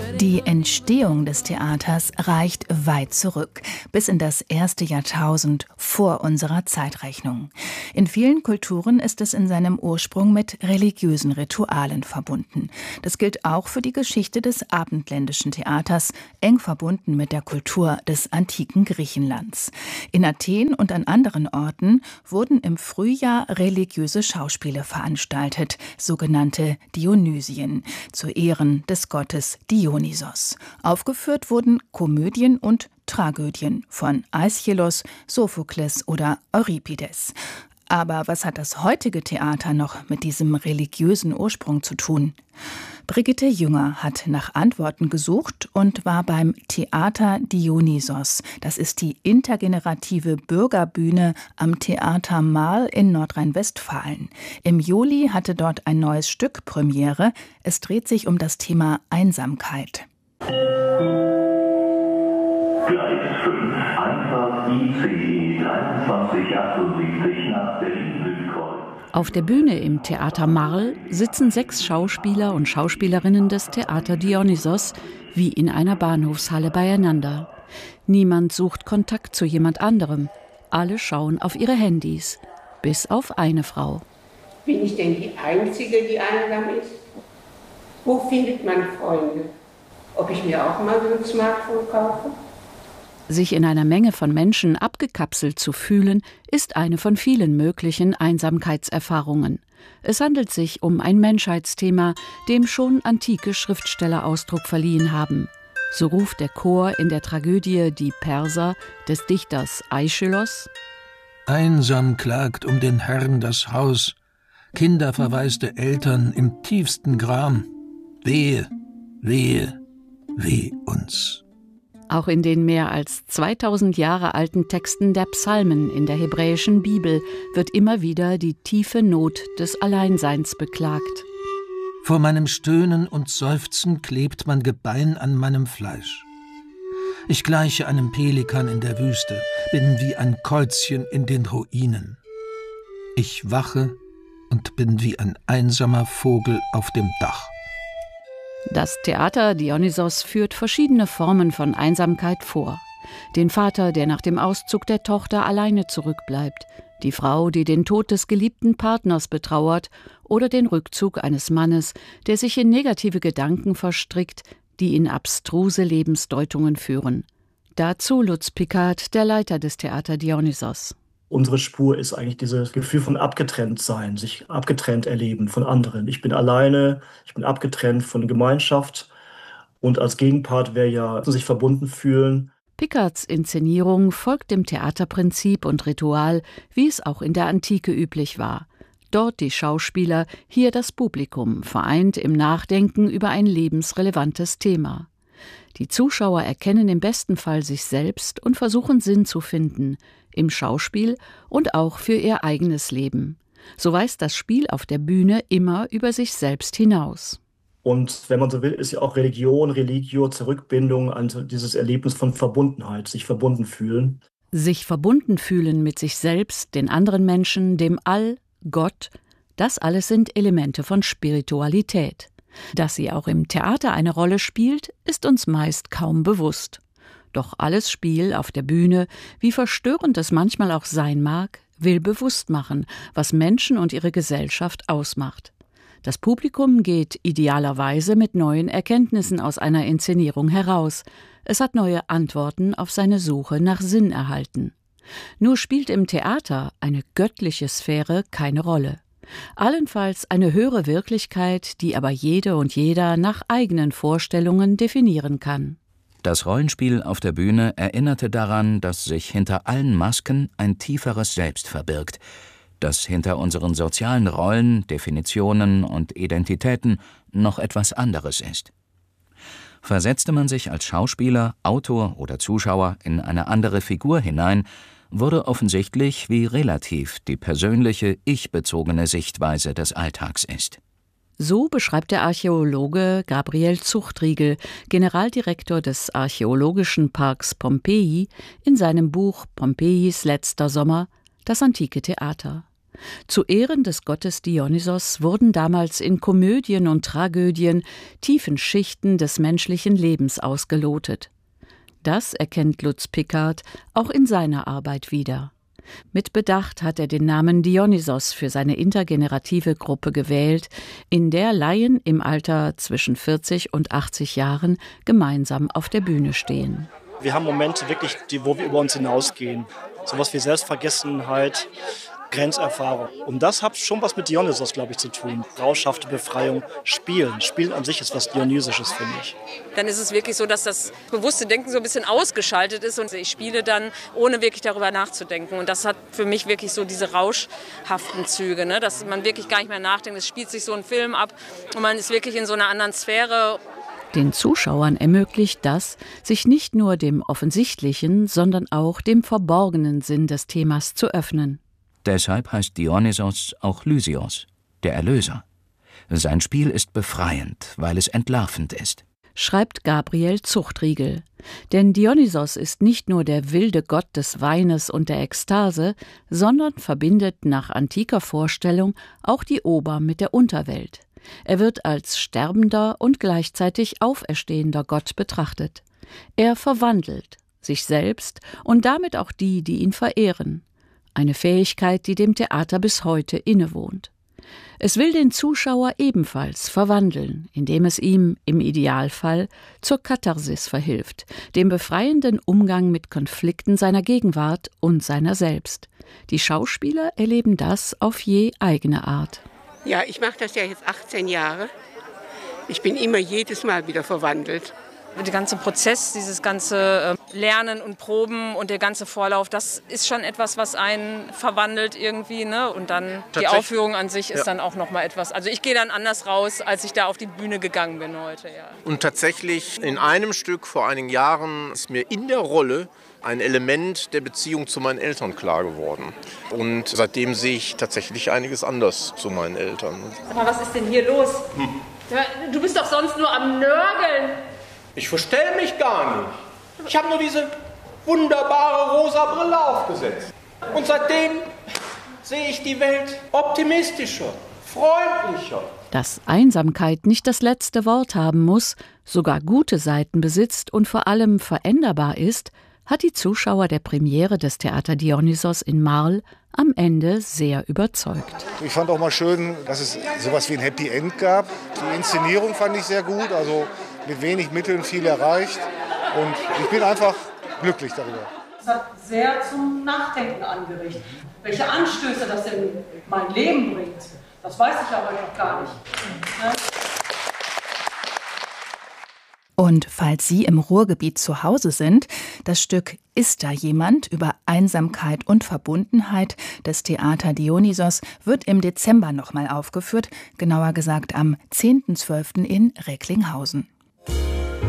Die Entstehung des Theaters reicht weit zurück, bis in das erste Jahrtausend vor unserer Zeitrechnung. In vielen Kulturen ist es in seinem Ursprung mit religiösen Ritualen verbunden. Das gilt auch für die Geschichte des abendländischen Theaters, eng verbunden mit der Kultur des antiken Griechenlands. In Athen und an anderen Orten wurden im Frühjahr religiöse Schauspiele veranstaltet, sogenannte Dionysien, zu Ehren des Gottes Dionysos. Aufgeführt wurden Komödien und Tragödien von Aeschylus, Sophokles oder Euripides. Aber was hat das heutige Theater noch mit diesem religiösen Ursprung zu tun? Brigitte Jünger hat nach Antworten gesucht und war beim Theater Dionysos. Das ist die intergenerative Bürgerbühne am Theater Marl in Nordrhein-Westfalen. Im Juli hatte dort ein neues Stück Premiere. Es dreht sich um das Thema Einsamkeit. Gleis 5, Einfahrt ICE 2378 nach Berlin-Südkreuz. Auf der Bühne im Theater Marl sitzen 6 Schauspieler und Schauspielerinnen des Theater Dionysos wie in einer Bahnhofshalle beieinander. Niemand sucht Kontakt zu jemand anderem. Alle schauen auf ihre Handys, bis auf eine Frau. Bin ich denn die Einzige, die einsam ist? Wo findet man Freunde? Ob ich mir auch mal so ein Smartphone kaufe? Sich in einer Menge von Menschen abgekapselt zu fühlen, ist eine von vielen möglichen Einsamkeitserfahrungen. Es handelt sich um ein Menschheitsthema, dem schon antike Schriftsteller Ausdruck verliehen haben. So ruft der Chor in der Tragödie Die Perser des Dichters Aeschylos: Einsam klagt um den Herrn das Haus, kinderverwaiste Eltern im tiefsten Gram. Wehe, wehe, weh uns. Auch in den mehr als 2000 Jahre alten Texten der Psalmen in der hebräischen Bibel wird immer wieder die tiefe Not des Alleinseins beklagt. Vor meinem Stöhnen und Seufzen klebt mein Gebein an meinem Fleisch. Ich gleiche einem Pelikan in der Wüste, bin wie ein Käuzchen in den Ruinen. Ich wache und bin wie ein einsamer Vogel auf dem Dach. Das Theater Dionysos führt verschiedene Formen von Einsamkeit vor. Den Vater, der nach dem Auszug der Tochter alleine zurückbleibt, die Frau, die den Tod des geliebten Partners betrauert, oder den Rückzug eines Mannes, der sich in negative Gedanken verstrickt, die in abstruse Lebensdeutungen führen. Dazu Lutz Pickard, der Leiter des Theater Dionysos. Unsere Spur ist eigentlich dieses Gefühl von Abgetrenntsein, sich abgetrennt erleben von anderen. Ich bin alleine, ich bin abgetrennt von Gemeinschaft und als Gegenpart wäre ja sich verbunden fühlen. Pickards Inszenierung folgt dem Theaterprinzip und Ritual, wie es auch in der Antike üblich war. Dort die Schauspieler, hier das Publikum, vereint im Nachdenken über ein lebensrelevantes Thema. Die Zuschauer erkennen im besten Fall sich selbst und versuchen Sinn zu finden, im Schauspiel und auch für ihr eigenes Leben. So weist das Spiel auf der Bühne immer über sich selbst hinaus. Und wenn man so will, ist ja auch Religion, Religio, Zurückbindung an dieses Erlebnis von Verbundenheit, sich verbunden fühlen. Sich verbunden fühlen mit sich selbst, den anderen Menschen, dem All, Gott, das alles sind Elemente von Spiritualität. Dass sie auch im Theater eine Rolle spielt, ist uns meist kaum bewusst. Doch alles Spiel auf der Bühne, wie verstörend es manchmal auch sein mag, will bewusst machen, was Menschen und ihre Gesellschaft ausmacht. Das Publikum geht idealerweise mit neuen Erkenntnissen aus einer Inszenierung heraus. Es hat neue Antworten auf seine Suche nach Sinn erhalten. Nur spielt im Theater eine göttliche Sphäre keine Rolle. Allenfalls eine höhere Wirklichkeit, die aber jede und jeder nach eigenen Vorstellungen definieren kann. Das Rollenspiel auf der Bühne erinnerte daran, dass sich hinter allen Masken ein tieferes Selbst verbirgt, dass hinter unseren sozialen Rollen, Definitionen und Identitäten noch etwas anderes ist. Versetzte man sich als Schauspieler, Autor oder Zuschauer in eine andere Figur hinein, wurde offensichtlich, wie relativ die persönliche, ich-bezogene Sichtweise des Alltags ist. So beschreibt der Archäologe Gabriel Zuchtriegel, Generaldirektor des Archäologischen Parks Pompeji, in seinem Buch »Pompejis letzter Sommer« das antike Theater. Zu Ehren des Gottes Dionysos wurden damals in Komödien und Tragödien tiefen Schichten des menschlichen Lebens ausgelotet. Das erkennt Lutz Pickard auch in seiner Arbeit wieder. Mit Bedacht hat er den Namen Dionysos für seine intergenerative Gruppe gewählt, in der Laien im Alter zwischen 40 und 80 Jahren gemeinsam auf der Bühne stehen. Wir haben Momente wirklich, wo wir über uns hinausgehen. Sowas wie Selbstvergessenheit, Grenzerfahrung. Und das hat schon was mit Dionysos, glaube ich, zu tun. Rauschhafte Befreiung, Spielen. Spielen an sich ist was Dionysisches, finde ich. Dann ist es wirklich so, dass das bewusste Denken so ein bisschen ausgeschaltet ist und ich spiele dann, ohne wirklich darüber nachzudenken. Und das hat für mich wirklich so diese rauschhaften Züge, ne? Dass man wirklich gar nicht mehr nachdenkt. Es spielt sich so ein Film ab und man ist wirklich in so einer anderen Sphäre. Den Zuschauern ermöglicht das, sich nicht nur dem offensichtlichen, sondern auch dem verborgenen Sinn des Themas zu öffnen. Deshalb heißt Dionysos auch Lysios, der Erlöser. Sein Spiel ist befreiend, weil es entlarvend ist. Schreibt Gabriel Zuchtriegel. Denn Dionysos ist nicht nur der wilde Gott des Weines und der Ekstase, sondern verbindet nach antiker Vorstellung auch die Ober- mit der Unterwelt. Er wird als sterbender und gleichzeitig auferstehender Gott betrachtet. Er verwandelt sich selbst und damit auch die, die ihn verehren. Eine Fähigkeit, die dem Theater bis heute innewohnt. Es will den Zuschauer ebenfalls verwandeln, indem es ihm im Idealfall zur Katharsis verhilft, dem befreienden Umgang mit Konflikten seiner Gegenwart und seiner selbst. Die Schauspieler erleben das auf je eigene Art. Ja, ich mache das ja jetzt 18 Jahre. Ich bin immer jedes Mal wieder verwandelt. Der ganze Prozess, dieses ganze Lernen und Proben und der ganze Vorlauf, das ist schon etwas, was einen verwandelt irgendwie, ne? Und dann die Aufführung an sich ist dann auch noch mal etwas. Also ich gehe dann anders raus, als ich da auf die Bühne gegangen bin heute. Ja. Und tatsächlich in einem Stück vor einigen Jahren ist mir in der Rolle ein Element der Beziehung zu meinen Eltern klar geworden. Und seitdem sehe ich tatsächlich einiges anders zu meinen Eltern. Sag mal, was ist denn hier los? Du bist doch sonst nur am Nörgeln. Ich verstelle mich gar nicht. Ich habe nur diese wunderbare rosa Brille aufgesetzt. Und seitdem sehe ich die Welt optimistischer, freundlicher. Dass Einsamkeit nicht das letzte Wort haben muss, sogar gute Seiten besitzt und vor allem veränderbar ist, hat die Zuschauer der Premiere des Theater Dionysos in Marl am Ende sehr überzeugt. Ich fand auch mal schön, dass es sowas wie ein Happy End gab. Die Inszenierung fand ich sehr gut, also mit wenig Mitteln viel erreicht. Und ich bin einfach glücklich darüber. Es hat sehr zum Nachdenken angeregt. Welche Anstöße das in mein Leben bringt, das weiß ich aber noch gar nicht. Und falls Sie im Ruhrgebiet zu Hause sind, das Stück Ist da jemand über Einsamkeit und Verbundenheit des Theater Dionysos wird im Dezember nochmal aufgeführt, genauer gesagt am 10.12. in Recklinghausen.